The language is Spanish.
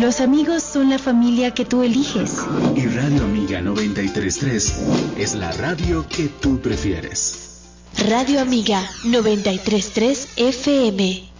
Los amigos son la familia que tú eliges. Y Radio Amiga 93.3 es la radio que tú prefieres. Radio Amiga 93.3 FM.